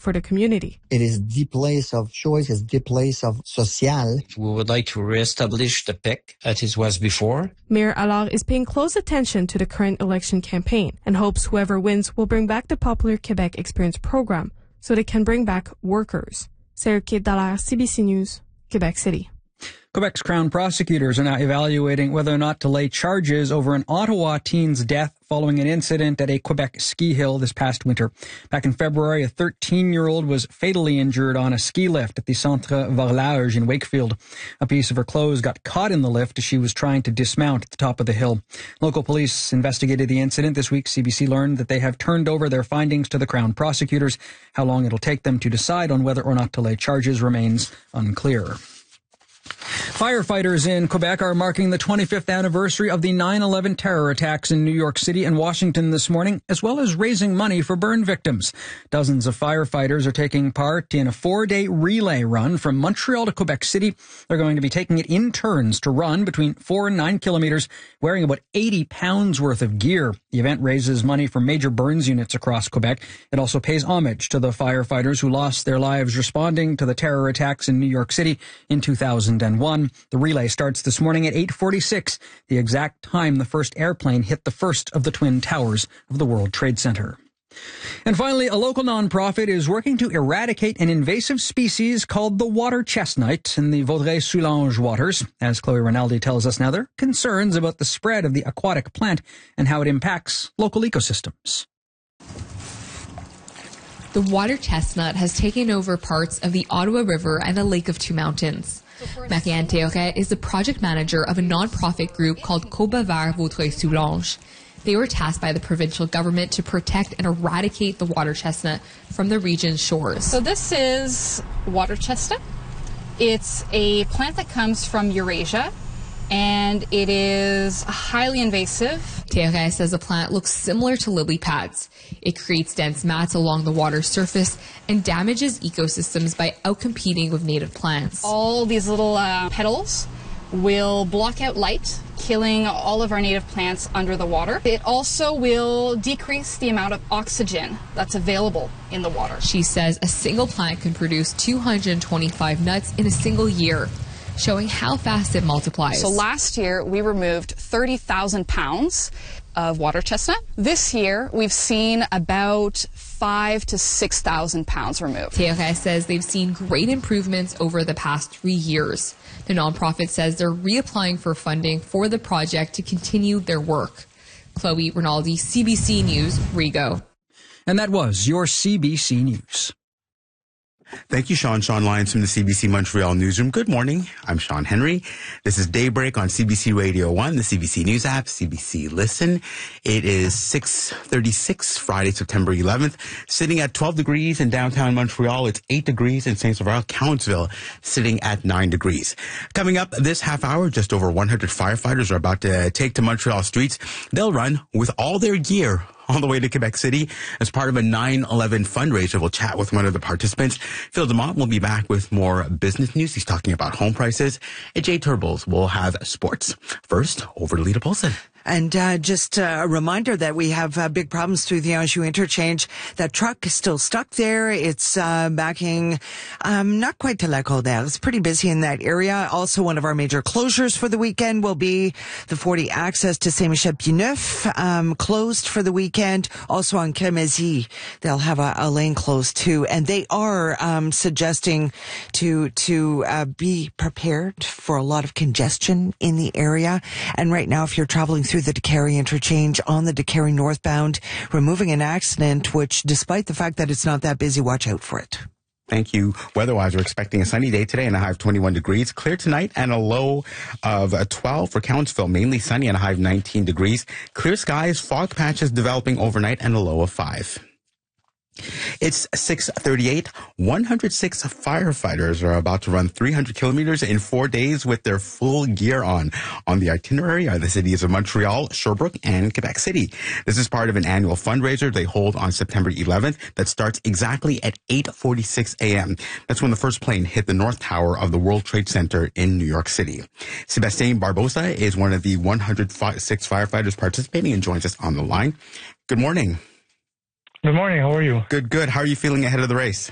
for the community. It is the place of choice, it's the place of social. We would like to reestablish the PEC as it was before. Mayor Allard is paying close attention to the current election campaign and hopes whoever wins will bring back the popular Quebec Experience program so they can bring back workers. Sarah Kate Dallaire, CBC News, Quebec City. Quebec's Crown prosecutors are now evaluating whether or not to lay charges over an Ottawa teen's death following an incident at a Quebec ski hill this past winter. Back in February, a 13-year-old was fatally injured on a ski lift at the Centre Varlage in Wakefield. A piece of her clothes got caught in the lift as she was trying to dismount at the top of the hill. Local police investigated the incident. This week, CBC learned that they have turned over their findings to the Crown prosecutors. How long it'll take them to decide on whether or not to lay charges remains unclear. Firefighters in Quebec are marking the 25th anniversary of the 9/11 terror attacks in New York City and Washington this morning, as well as raising money for burn victims. Dozens of firefighters are taking part in a 4-day relay run from Montreal to Quebec City. They're going to be taking it in turns to run between 4 and 9 kilometers, wearing about 80 pounds worth of gear. The event raises money for major burns units across Quebec. It also pays homage to the firefighters who lost their lives responding to the terror attacks in New York City in 2001. The relay starts this morning at 8:46, the exact time the first airplane hit the first of the Twin Towers of the World Trade Center. And finally, a local nonprofit is working to eradicate an invasive species called the water chestnut in the Vaudreuil-Soulanges waters. As Chloe Rinaldi tells us now, there are concerns about the spread of the aquatic plant and how it impacts local ecosystems. The water chestnut has taken over parts of the Ottawa River and the Lake of Two Mountains. Marianne Théoret is the project manager of a nonprofit group called Coba Vert Vaudreuil-Soulanges. They were tasked by the provincial government to protect and eradicate the water chestnut from the region's shores. So this is water chestnut. It's a plant that comes from Eurasia, and it is highly invasive. Théoret says the plant looks similar to lily pads. It creates dense mats along the water's surface and damages ecosystems by outcompeting with native plants. All these little petals will block out light, killing all of our native plants under the water. It also will decrease the amount of oxygen that's available in the water. She says a single plant can produce 225 nuts in a single year, showing how fast it multiplies. So last year, we removed 30,000 pounds of water chestnut. This year, we've seen about 5,000 to 6,000 pounds removed. Théoret says they've seen great improvements over the past 3 years. The nonprofit says they're reapplying for funding for the project to continue their work. Chloe Rinaldi, CBC News, Rigaud. And that was your CBC News. Thank you, Sean Lyons from the CBC Montreal Newsroom. Good morning. I'm Sean Henry. This is Daybreak on CBC Radio 1, the CBC News app, CBC Listen. It is 6:36, Friday, September 11th. Sitting at 12 degrees in downtown Montreal. It's 8 degrees in St. Sauveur, Countsville, sitting at 9 degrees. Coming up this half hour, just over 100 firefighters are about to take to Montreal streets. They'll run with all their gear all the way to Quebec City as part of a 9/11 fundraiser. We'll chat with one of the participants. Phil Demont will be back with more business news. He's talking about home prices. And Jay Turbles will have sports. First, over to Lita Polson. And just a reminder that we have big problems through the Anjou interchange. That truck is still stuck there. It's backing not quite to Lac-Rodelle. It's pretty busy in that area. Also, one of our major closures for the weekend will be the 40 access to Saint-Michel-Pineuf, closed for the weekend. Also on Crémazie, they'll have a lane closed too. And they are suggesting to be prepared for a lot of congestion in the area. And right now, if you're traveling through the Décarie interchange on the Décarie northbound, removing an accident, which despite the fact that it's not that busy, watch out for it. Thank you. Weather-wise, we're expecting a sunny day today and a high of 21 degrees. Clear tonight and a low of 12 for Countsville. Mainly sunny and a high of 19 degrees. Clear skies, fog patches developing overnight and a low of 5. It's 6:38. 106 firefighters are about to run 300 kilometers in 4 days with their full gear on. On the itinerary are the cities of Montreal, Sherbrooke, and Quebec City. This is part of an annual fundraiser they hold on September 11th that starts exactly at 8:46 a.m. That's when the first plane hit the North Tower of the World Trade Center in New York City. Sebastien Barbosa is one of the 106 firefighters participating and joins us on the line. Good morning. Good morning. How are you? Good. How are you feeling ahead of the race?